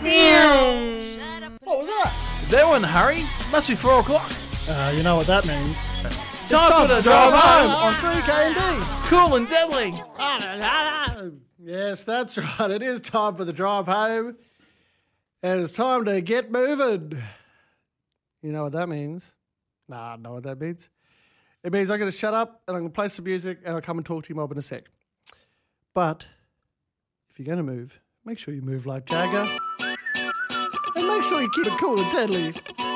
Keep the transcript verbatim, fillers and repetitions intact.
What was that? That one, Harry. Must be four o'clock. Uh, you know what that means. Time, time for the drive home on three K and D. Cool and deadly. Yes, that's right. It is time for the drive home. And it's time to get moving. You know what that means? Nah, I know what that means. It means I'm going to shut up and I'm going to play some music and I'll come and talk to you mob in a sec. But if you're going to move, make sure you move like Jagger. And make sure you keep it cool and deadly.